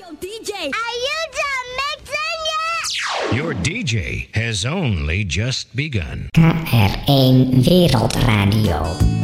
DJ. Are you done mixing yet? Your DJ has only just begun. KR1 Wereldradio.